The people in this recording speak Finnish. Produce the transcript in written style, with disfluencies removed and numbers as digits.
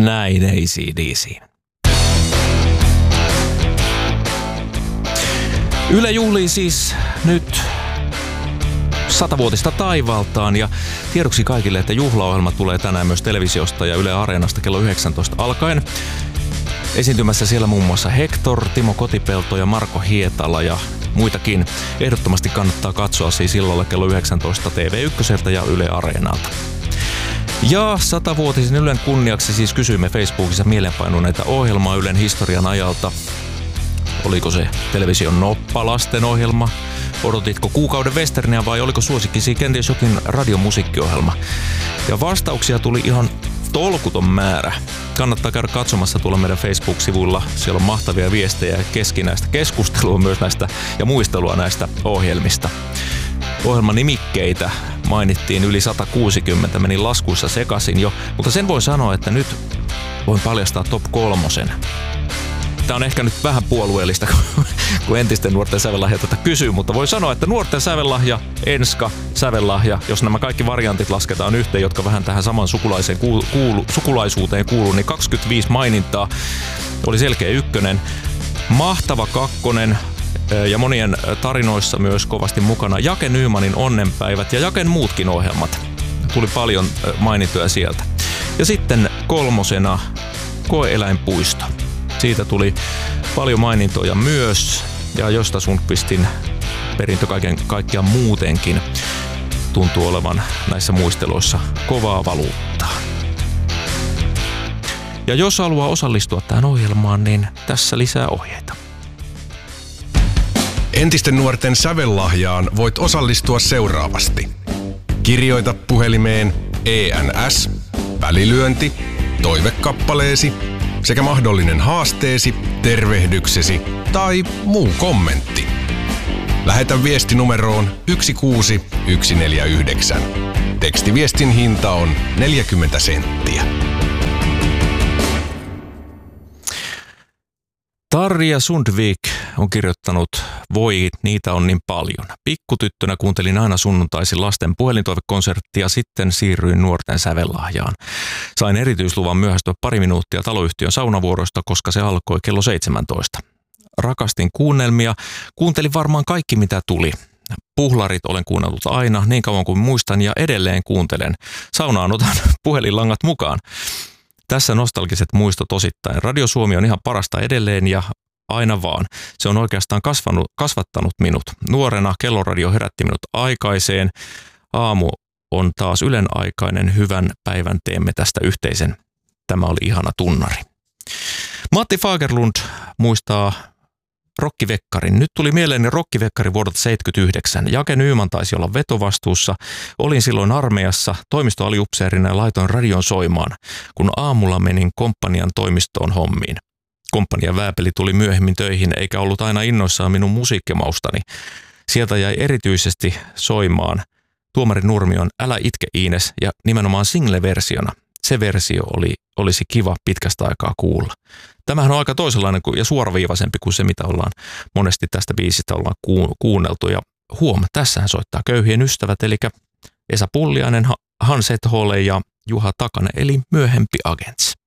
Näin AC/DC. Yle juhlii siis nyt 100-vuotista taivaltaan ja tiedoksi kaikille, että juhlaohjelma tulee tänään myös televisiosta ja Yle Areenasta kello 19 alkaen. Esiintymässä siellä muun muassa Hector, Timo Kotipelto ja Marko Hietala ja muitakin. Ehdottomasti kannattaa katsoa siis illalla kello 19 TV1 ja Yle Areenalta. Ja 100-vuotisen Ylen kunniaksi siis kysyimme Facebookissa mielenpainuneita ohjelmaa Ylen historian ajalta. Oliko se television noppalasten ohjelma? Odotitko kuukauden westerniä vai oliko suosikkisi kenties jokin radiomusiikkiohjelma? Ja vastauksia tuli ihan tolkuton määrä. Kannattaa käydä katsomassa tuolla meidän Facebook-sivuilla. Siellä on mahtavia viestejä ja keskinäistä keskustelua myös näistä ja muistelua näistä ohjelmista. Ohjelman nimikkeitä mainittiin yli 160, meni laskuissa sekaisin jo, mutta sen voi sanoa, että nyt voin paljastaa top 3. Tämä on ehkä nyt vähän puolueellista, kun entisten nuorten sävellahja tätä kysyy, mutta voi sanoa, että nuorten sävellahja, Enska, sävellahja, jos nämä kaikki variantit lasketaan yhteen, jotka vähän tähän saman sukulaisuuteen kuuluu, niin 25 mainintaa oli selkeä 1. Mahtava 2. ja monien tarinoissa myös kovasti mukana Jake Nymanin Onnenpäivät ja Jaken muutkin ohjelmat. Tuli paljon mainintoja sieltä. Ja sitten 3. Koe-eläinpuisto. Siitä tuli paljon mainintoja myös, ja Josta Sundqvistin perintö kaikkiaan muutenkin tuntuu olevan näissä muisteluissa kovaa valuuttaa. Ja jos haluaa osallistua tähän ohjelmaan, niin tässä lisää ohjeita. Entisten nuorten sävellahjaan voit osallistua seuraavasti. Kirjoita puhelimeen ENS, välilyönti, toivekappaleesi sekä mahdollinen haasteesi, tervehdyksesi tai muu kommentti. Lähetä viesti numeroon 16149. Tekstiviestin hinta on 40 senttiä. Tarja Sundvik on kirjoittanut, voi, niitä on niin paljon. Pikkutyttönä kuuntelin aina sunnuntaisin lasten puhelintoivekonserttia, sitten siirryin nuorten sävellahjaan. Sain erityisluvan myöhästyä 2 minuuttia taloyhtiön saunavuoroista, koska se alkoi kello 17. Rakastin kuunnelmia, kuuntelin varmaan kaikki mitä tuli. Puhlarit olen kuunnellut aina, niin kauan kuin muistan ja edelleen kuuntelen. Saunaan otan puhelinlangat mukaan. Tässä nostalgiset muistot osittain. Radio Suomi on ihan parasta edelleen ja aina vaan. Se on oikeastaan kasvattanut minut. Nuorena kelloradio herätti minut aikaiseen. Aamu on taas Ylen aikainen. Hyvän päivän teemme tästä yhteisen. Tämä oli ihana tunnari. Matti Fagerlund muistaa Rokkivekkarin. Nyt tuli mieleeni Rokkivekkari vuodelta 1979. Jake Nyman taisi olla vetovastuussa. Olin silloin armeijassa toimistoaliupseerina ja laitoin radion soimaan, kun aamulla menin komppanian toimistoon hommiin. Komppanian vääpeli tuli myöhemmin töihin eikä ollut aina innoissaan minun musiikkimaustani. Sieltä jäi erityisesti soimaan Tuomari Nurmion Älä itke Iines ja nimenomaan single-versiona. Se versio olisi kiva pitkästä aikaa kuulla. Tämähän on aika toisenlainen ja suoraviivaisempi kuin se, mitä ollaan monesti tästä biisistä ollaan kuunneltu. Ja tässähän soittaa Köyhien ystävät, eli Esa Pulliainen, Hans Ethole ja Juha Takanen, eli myöhempi Agents.